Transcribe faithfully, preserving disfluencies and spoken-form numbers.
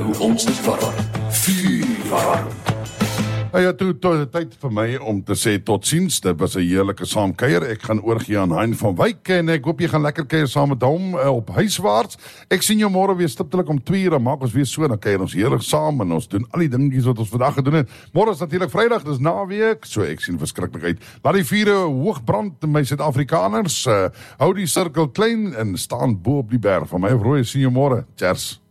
Nou, ons is warm. Vuur warm. Nou ja, toe, toe, tyd vir my om te sê tot ziens. Dit was 'n heerlike saamkuier. Ek gaan oorgie aan Hein van Wyk en ek hoop jy gaan lekker kuier saam met hom uh, op huiswaarts. Ek sien jou môre weer stiptelik om twee uur, maak ons weer so, dan kuier ons heerlik saam en ons doen al die dingetjies wat ons vandag gedoen het. Môre is natuurlik Vrydag, dis naweek, so ek sien verskriklik uit. Laat die vure hoog brand, my Suid-Afrikaners. Uh, hou die sirkel klein en staan bo op die berg. Van my Rooi, sien jou môre. Cheers.